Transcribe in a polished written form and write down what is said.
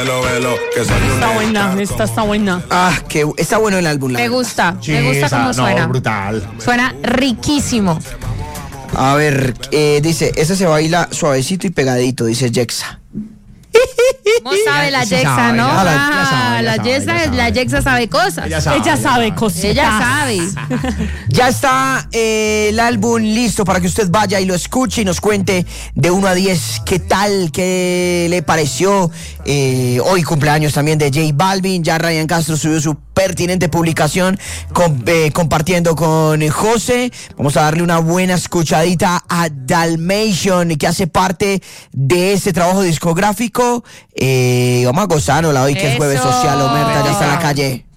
Está buena, esta está buena. Que está bueno el álbum. Me gusta cómo suena. Brutal. Suena riquísimo. A ver, dice, ese se baila suavecito y pegadito, dice Jexa. ¿Cómo sabe la Jexa, no? La Jexa sabe cosas. Ella sabe cositas. Ella sabe. Ya está el álbum listo para que usted vaya y lo escuche y nos cuente de 1 a 10 qué tal, qué le pareció. Hoy cumpleaños también de J Balvin. Ya Ryan Castro subió su pertinente publicación compartiendo con José. Vamos a darle una buena escuchadita a Dalmatian, que hace parte de ese trabajo discográfico. Vamos a gozárnosla hoy, que es jueves social. Omerta ya está en la calle.